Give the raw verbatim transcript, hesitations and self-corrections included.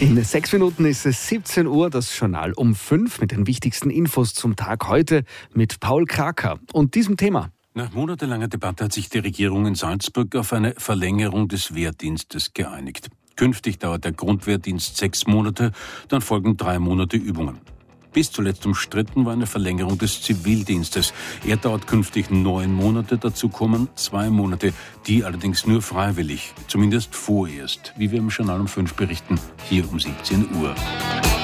In sechs Minuten ist es siebzehn Uhr, das Journal um fünf mit den wichtigsten Infos zum Tag heute mit Paul Kraker und diesem Thema. Nach monatelanger Debatte hat sich die Regierung in Salzburg auf eine Verlängerung des Wehrdienstes geeinigt. Künftig dauert der Grundwehrdienst sechs Monate, dann folgen drei Monate Übungen. Bis zuletzt umstritten war eine Verlängerung des Zivildienstes. Er dauert künftig neun Monate, dazu kommen zwei Monate, die allerdings nur freiwillig, zumindest vorerst, wie wir im Journal um fünf berichten, hier um siebzehn Uhr.